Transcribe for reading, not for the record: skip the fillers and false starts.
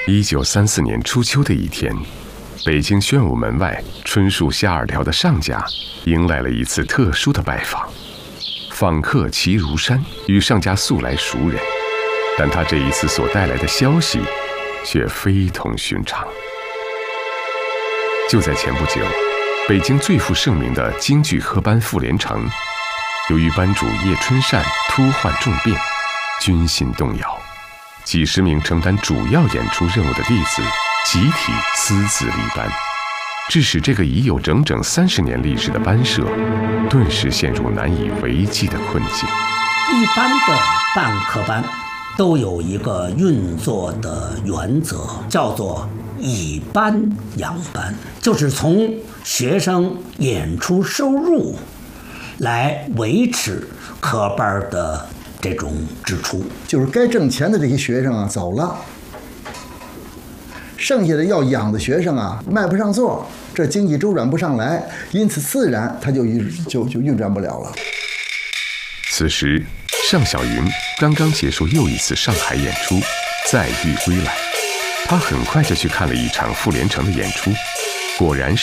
1934年初秋的一天，北京宣武门外春树下2条的上家迎来了一次特殊的拜访。访客齐如山，与上家素来熟人，但他这一次所带来的消息却非同寻常。就在前不久，北京最负盛名的京剧科班傅连成，由于班主叶春善突患重病，军心动摇，几十名承担主要演出任务的弟子集体私自离班，致使这个已有整整30年历史的班社顿时陷入难以为继的困境。 一般的办科班都有一个运作的原则，叫做以班养班，就是从学生演出收入来维持科班的这种支出。 就是该挣钱的这些学生啊走了，剩下的要养的学生啊卖不上座，这经济周转不上来，因此自然它就运转不了了。 此时尚小云刚刚结束又一次上海演出，载誉归来，他很快就去看了一场傅连成的演出，果然是